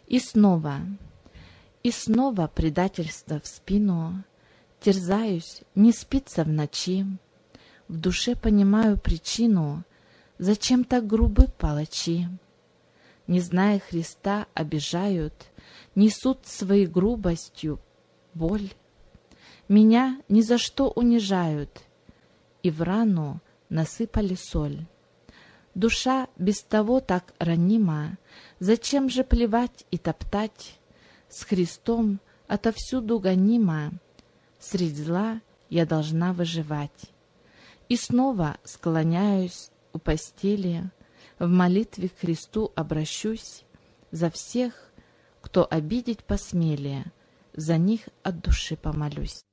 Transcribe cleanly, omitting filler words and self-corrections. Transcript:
И снова предательство в спину, терзаюсь, не спится в ночи, в душе понимаю причину, зачем так грубы палачи. Не зная Христа, обижают, несут своей грубостью боль. Меня ни за что унижают, и в рану насыпали соль. Душа без того так ранима, зачем же плевать и топтать? С Христом отовсюду гонима, средь зла я должна выживать. И снова склоняюсь у постели, в молитве к Христу обращусь, за всех, кто обидеть посмели, за них от души помолюсь.